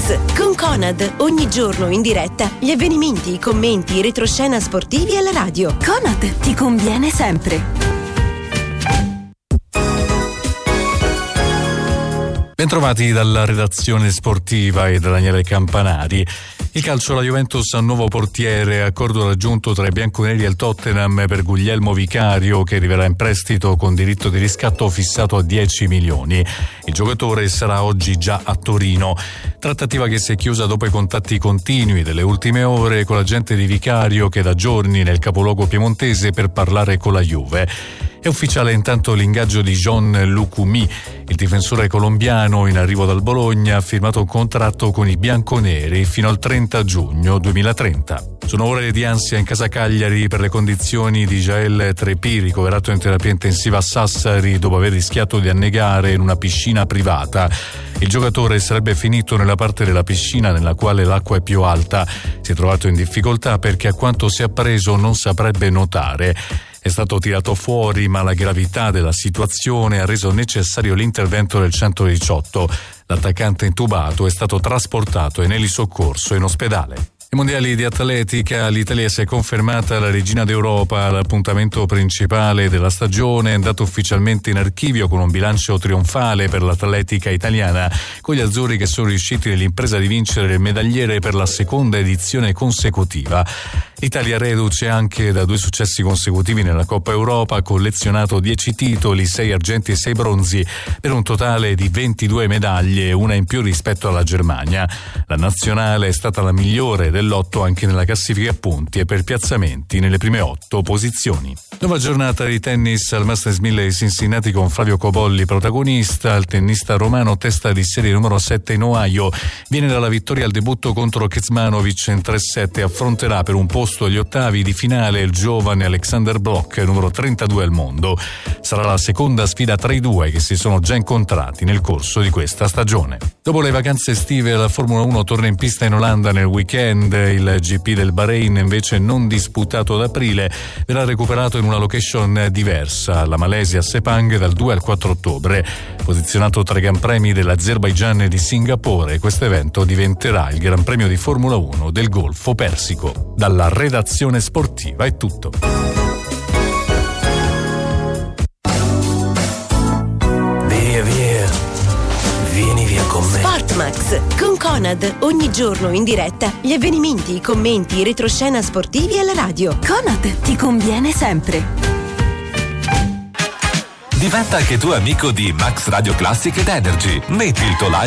Max con Conad, ogni giorno in diretta gli avvenimenti, i commenti, i retroscena sportivi alla radio. Conad ti conviene sempre. Bentrovati dalla redazione sportiva e da Daniele Campanari. Il calcio, la Juventus ha un nuovo portiere, accordo raggiunto tra i bianconeri e il Tottenham per Guglielmo Vicario, che arriverà in prestito con diritto di riscatto fissato a 10 milioni. Il giocatore sarà oggi già a Torino. Trattativa che si è chiusa dopo i contatti continui delle ultime ore con l'agente di Vicario, che da giorni nel capoluogo piemontese per parlare con la Juve. È ufficiale intanto l'ingaggio di John Lucumi. Il difensore colombiano in arrivo dal Bologna ha firmato un contratto con i bianconeri fino al 30 giugno 2030. Sono ore di ansia in casa Cagliari per le condizioni di Jael Trepì, ricoverato in terapia intensiva a Sassari dopo aver rischiato di annegare in una piscina privata. Il giocatore sarebbe finito nella parte della piscina nella quale l'acqua è più alta. Si è trovato in difficoltà perché, a quanto si è appreso, non saprebbe nuotare. È stato tirato fuori, ma la gravità della situazione ha reso necessario l'intervento del 118. L'attaccante intubato è stato trasportato in elisoccorso in ospedale. Ai mondiali di atletica l'Italia si è confermata la regina d'Europa. L'appuntamento principale della stagione è andato ufficialmente in archivio con un bilancio trionfale per l'atletica italiana, con gli azzurri che sono riusciti nell'impresa di vincere il medagliere per la seconda edizione consecutiva. L'Italia, reduce anche da 2 successi consecutivi nella Coppa Europa, ha collezionato 10 titoli, 6 argenti e 6 bronzi, per un totale di 22 medaglie, una in più rispetto alla Germania. La nazionale è stata la migliore del lotto anche nella classifica a punti e per piazzamenti nelle prime 8 posizioni. Nuova giornata di tennis al Masters 1000 di Cincinnati con Flavio Cobolli protagonista. Il tennista romano, testa di serie numero 7 in Ohio, viene dalla vittoria al debutto contro Kecmanovic in 3-7 e affronterà per un posto agli ottavi di finale il giovane Alexander Bloch, numero 32 al mondo. Sarà la seconda sfida tra i due, che si sono già incontrati nel corso di questa stagione. Dopo le vacanze estive la Formula 1 torna in pista in Olanda nel weekend. Il GP del Bahrain, invece non disputato ad aprile, verrà recuperato in una location diversa, la Malesia Sepang, dal 2 al 4 ottobre. Posizionato tra i Gran Premi dell'Azerbaigian e di Singapore, questo evento diventerà il Gran Premio di Formula 1 del Golfo Persico. Dalla redazione sportiva è tutto. Via, vieni via con me. Max con Conad, ogni giorno in diretta gli avvenimenti, i commenti, i retroscena sportivi alla radio. Conad ti conviene sempre. Diventa anche tu amico di Max Radio Classic ed Energy. Metti il tuo like